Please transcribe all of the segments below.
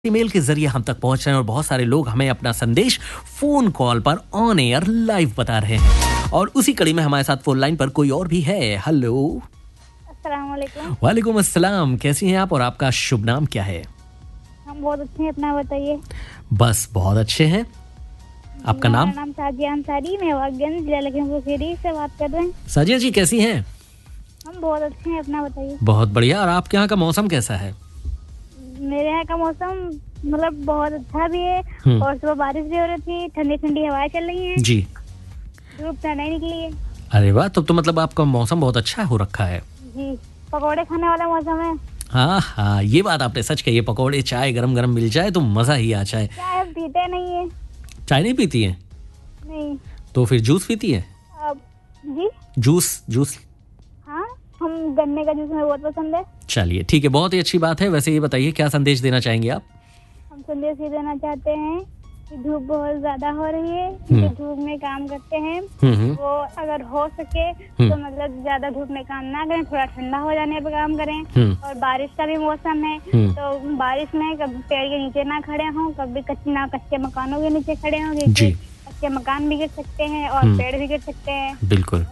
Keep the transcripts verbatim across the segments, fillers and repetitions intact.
Email के जरिए हम तक पहुंच रहे हैं और बहुत सारे लोग हमें अपना संदेश फोन कॉल पर ऑन एयर लाइव बता रहे हैं। और उसी कड़ी में हमारे साथ फोन लाइन पर कोई और भी है। हेलो, अस्सलाम वालेकुम। वालेकुम अस्सलाम। कैसी हैं आप और आपका शुभ नाम क्या है? हम बहुत अच्छे हैं, अपना बताइए। बस बहुत अच्छे हैं। आपका नाम? मेरा नाम साजिया अंसारी, मैं वागंज जिला लखीमपुर खीरी से बात कर रहे हैं। साजिया जी कैसी हैं? हम बहुत अच्छे हैं, अपना बताइए। बहुत बढ़िया। और आपके यहाँ का मौसम कैसा है? मेरे यहाँ का मौसम मतलब बहुत अच्छा भी है और सुबह बारिश भी हो रही थी, ठंडी ठंडी हवाएं चल रही हैं जी। धूप तो नहीं निकली है। अरे वाह, तब तो मतलब आपका मौसम बहुत अच्छा हो रखा है। जी, पकौड़े खाने वाला मौसम है। हाँ हाँ, ये बात आपने सच कही है। पकौड़े चाय गरम गरम मिल जाए तो मजा ही आ जाए। चाय पीते नहीं है। चाय नहीं पीती है? नहीं। तो फिर जूस पीती है? अब जी जूस जूस हाँ, हम गन्ने का जूस हमें बहुत पसंद है। चलिए ठीक है, बहुत ही अच्छी बात है। वैसे ये बताइए क्या संदेश देना चाहेंगे आप? हम संदेश ये देना चाहते हैं कि धूप बहुत ज्यादा हो रही है, जो धूप में काम करते हैं वो अगर हो सके तो मतलब ज्यादा धूप में काम ना करें, थोड़ा ठंडा हो जाने पे काम करें। और बारिश का भी मौसम है तो बारिश में कभी पेड़ के नीचे ना खड़े हों, कभी कच्चे ना कच्चे मकानों के नीचे खड़े हों, क्योंकि कच्चे मकान भी गिर सकते हैं और पेड़ भी गिर सकते हैं। बिल्कुल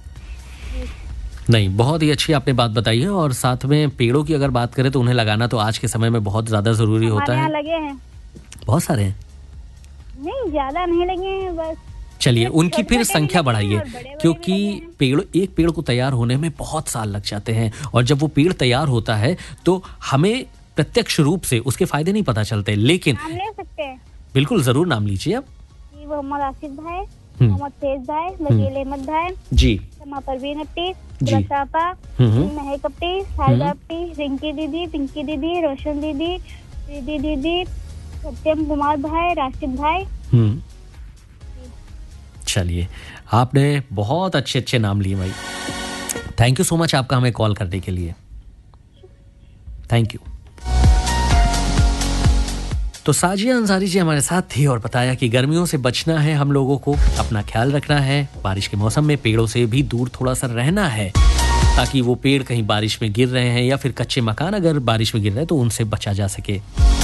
नहीं, बहुत ही अच्छी आपने बात बताई है। और साथ में पेड़ों की अगर बात करें तो उन्हें लगाना तो आज के समय में बहुत ज्यादा जरूरी होता है। लगे हैं, बहुत सारे हैं। नहीं, ज्यादा नहीं लगे हैं, बस चलिए उनकी फिर संख्या बढ़ाइए, क्योंकि पेड़ एक पेड़ को तैयार होने में बहुत साल लग जाते हैं और जब वो पेड़ तैयार होता है तो हमें प्रत्यक्ष रूप से उसके फायदे नहीं पता चलते। लेकिन नाम ले सकते हैं? बिल्कुल, जरूर नाम लीजिए आप। मोहम्मद आसिफ भाई, मोहम्मद फैज भाई, वकील अहमद भाई जी, समा परवीन अप्टी, रसापा, महक अप्टी, साहिदा अप्टी, रिंकी दीदी, पिंकी दीदी, रोशन दीदी, दीदी दीदी, सत्यम कुमार भाई, राशिद भाई। चलिए, आपने बहुत अच्छे अच्छे नाम लिए भाई। थैंक यू सो मच आपका हमें कॉल करने के लिए। Thank you. तो साजिया अंसारी जी हमारे साथ थी और बताया कि गर्मियों से बचना है, हम लोगों को अपना ख्याल रखना है। बारिश के मौसम में पेड़ों से भी दूर थोड़ा सा रहना है, ताकि वो पेड़ कहीं बारिश में गिर रहे हैं या फिर कच्चे मकान अगर बारिश में गिर रहे हैं तो उनसे बचा जा सके।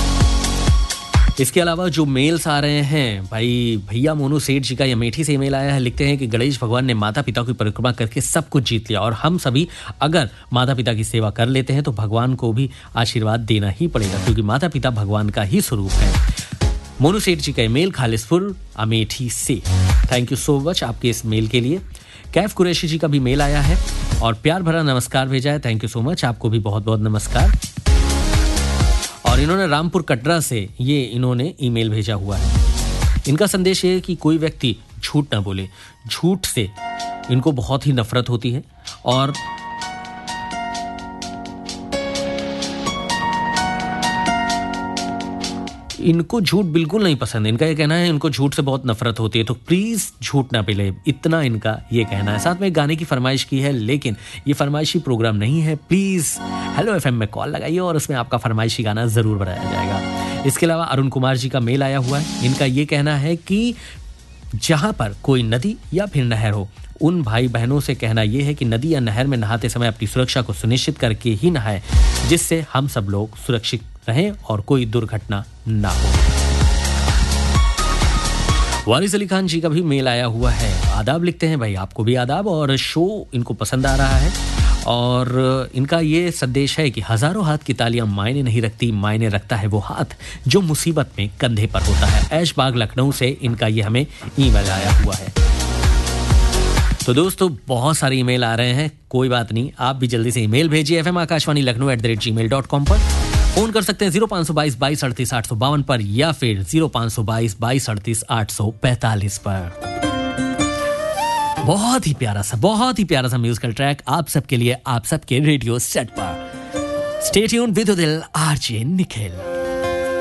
इसके अलावा जो मेल्स आ रहे हैं भाई, भैया मोनू सेठ जी का ये अमेठी से ईमेल आया है। लिखते हैं कि गणेश भगवान ने माता पिता की परिक्रमा करके सब कुछ जीत लिया और हम सभी अगर माता पिता की सेवा कर लेते हैं तो भगवान को भी आशीर्वाद देना ही पड़ेगा, क्योंकि माता पिता भगवान का ही स्वरूप है। मोनू सेठ जी का ईमेल खालिसपुर अमेठी से। थैंक यू सो मच आपके इस मेल के लिए। कैफ कुरैशी जी का भी मेल आया है और प्यार भरा नमस्कार भेजा है। थैंक यू सो मच, आपको भी बहुत बहुत नमस्कार। और इन्होंने रामपुर कटरा से ये इन्होंने ईमेल भेजा हुआ है। इनका संदेश ये है कि कोई व्यक्ति झूठ ना बोले। झूठ से इनको बहुत ही नफरत होती है और इनको झूठ बिल्कुल नहीं पसंद। इनका ये कहना है इनको झूठ से बहुत नफरत होती है, तो प्लीज झूठ ना बोले, इतना इनका ये कहना है। साथ में गाने की फरमाइश की है, लेकिन ये फरमाइशी प्रोग्राम नहीं है। प्लीज हेलो एफएम में कॉल लगाइए और उसमें आपका फरमाइशी गाना जरूर बनाया जाएगा। इसके अलावा अरुण कुमार जी का मेल आया हुआ है। इनका ये कहना है कि जहां पर कोई नदी या फिर नहर हो, उन भाई बहनों से कहना यह है कि नदी या नहर में नहाते समय अपनी सुरक्षा को सुनिश्चित करके ही नहाएं, जिससे हम सब लोग सुरक्षित रहें और कोई दुर्घटना ना हो। वारिस अली खान जी का भी मेल आया हुआ है। आदाब लिखते हैं भाई, आपको भी आदाब। और शो इनको पसंद आ रहा है और इनका ये संदेश है कि हजारों हाथ की तालियां मायने नहीं रखती, मायने रखता है वो हाथ जो मुसीबत में कंधे पर होता है। ऐशबाग लखनऊ से इनका ये हमें ईमेल आया हुआ है। तो दोस्तों बहुत सारे ईमेल आ रहे हैं, कोई बात नहीं, आप भी जल्दी से ईमेल भेजिए F M Akashvani Lucknow at the rate ji mail dot com पर। फोन कर सकते हैं जीरो पाँच सौ बाईस बाईस अड़तीस आठ सौ बावन पर या फिर जीरो पाँच सौ बाईस बाईस अड़तीस आठ सौ पैंतालीस पर। बहुत ही प्यारा सा बहुत ही प्यारा सा म्यूजिकल ट्रैक आप सबके लिए, आप सबके रेडियो सेट पर। स्टे ट्यून्ड विद दिल आरजे निखिल।